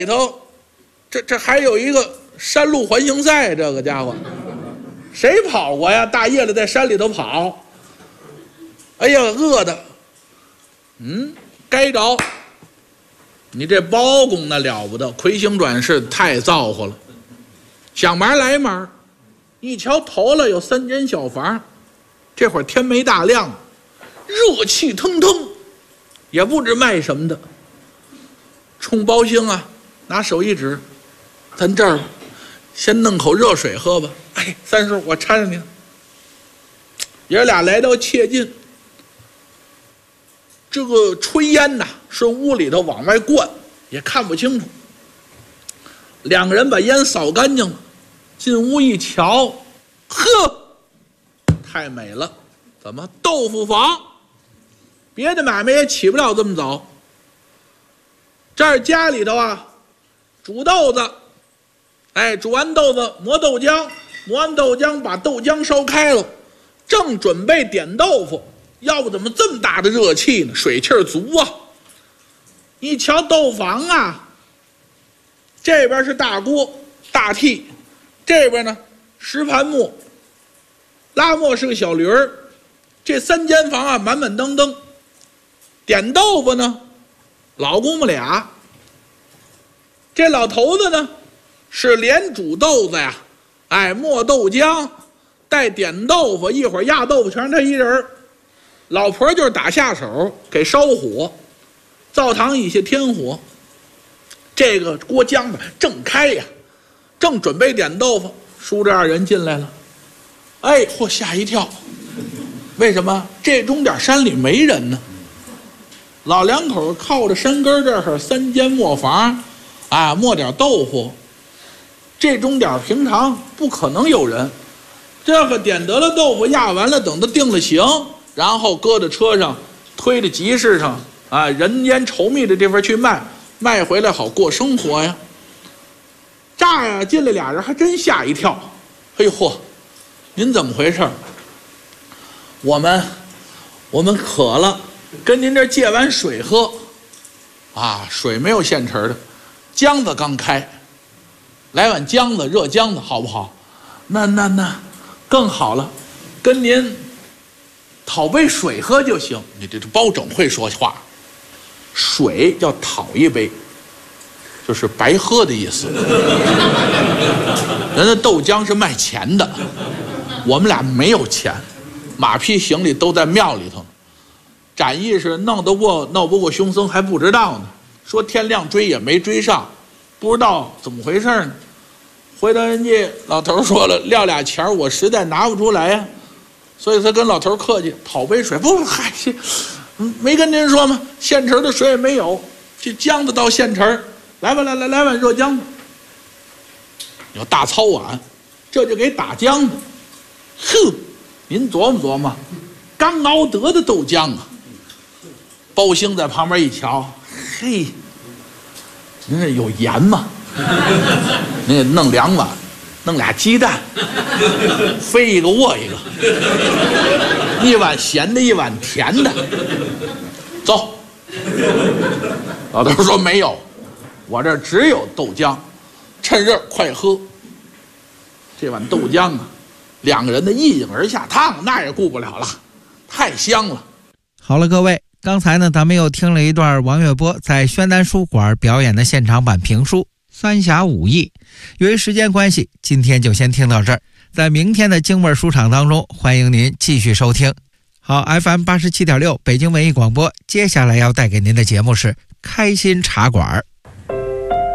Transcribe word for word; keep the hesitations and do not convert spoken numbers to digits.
里头，这这还有一个山路环形赛，这个家伙，谁跑过呀？大夜里在山里头跑，哎呀，饿的，嗯，该着。你这包公那了不得，魁星转世太造化了，想忙来忙，一瞧头了有三间小房，这会儿天没大亮，热气腾腾，也不知卖什么的。冲包星啊，拿手一指，咱这儿先弄口热水喝吧。哎，三叔，我搀着您。爷俩来到切近，这个炊烟呐，顺屋里头往外灌，也看不清楚。两个人把烟扫干净了，进屋一瞧，呵，太美了！怎么豆腐房？别的买卖也起不了这么早。这儿家里头啊，煮豆子，哎，煮完豆子磨豆浆，磨完豆浆把豆浆烧开了，正准备点豆腐，要不怎么这么大的热气呢？水气儿足啊！一瞧豆房啊，这边是大锅大屉，这边呢石盘木，拉磨是个小驴儿，这三间房啊满满登登。点豆腐呢，老公们俩。这老头子呢，是连煮豆子呀，哎，磨豆浆，带点豆腐，一会儿压豆腐全是他一人。老婆就是打下手给烧火，灶堂以下添火。这个锅浆子正开呀，正准备点豆腐，叔这二人进来了。哎，嚯，吓一跳！为什么？这钟点山里没人呢。老两口靠着山根这儿三间磨房，啊，磨点豆腐。这钟点平常不可能有人。这个点得了豆腐，压完了，等他定了刑，然后搁在车上，推到集市上，啊，人烟稠密的地方去卖，卖回来好过生活呀。这呀，进来俩人还真吓一跳。哎呦嚯，您怎么回事？我们我们渴了。跟您这借碗水喝，啊，水没有现成的，浆子刚开，来碗浆子，热浆子好不好？那那那更好了，跟您讨杯水喝就行。你这这包拯会说话，水叫讨一杯，就是白喝的意思。人家豆浆是卖钱的，我们俩没有钱，马匹行李都在庙里头。展义是弄得过闹不过凶僧还不知道呢，说天亮追也没追上，不知道怎么回事呢。回头人家老头说了，撂俩钱我实在拿不出来呀，所以他跟老头客气，讨杯水。不，嗨，没跟您说吗？现成的水也没有，这浆子到现成，来吧，来来来碗热浆子。有大糙碗，这就给打浆子。哼，您琢磨琢磨，刚熬得的豆浆啊。包兴在旁边一瞧，嘿，您这有盐吗？您给弄两碗，弄俩鸡蛋，飞一个卧一个，一碗咸的，一碗甜的。走。老头说没有，我这只有豆浆，趁热快喝。这碗豆浆啊，两个人的一饮而下，烫那也顾不了了，太香了。 好了，各位。刚才呢，咱们又听了一段王月波在宣南书馆表演的现场版评书《三峡五义》。由于时间关系，今天就先听到这儿。在明天的京味书场当中，欢迎您继续收听。好 ，F M 八十七点六北京文艺广播，接下来要带给您的节目是《开心茶馆》。